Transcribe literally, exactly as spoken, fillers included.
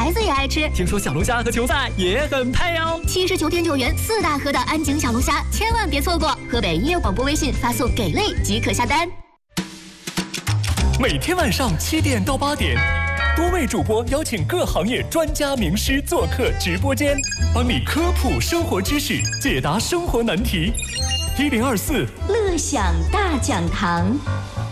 孩子也爱吃。 听说小龙虾和球赛也很配哦。 七十九点九元四大盒的安井小龙虾，千万别错过！河北音乐广播微信发送“给力”即可下单。 每天晚上七点到八点，多位主播邀请各行业专家名师做客直播间，帮你科普生活知识，解答生活难题。一零二四乐享大讲堂。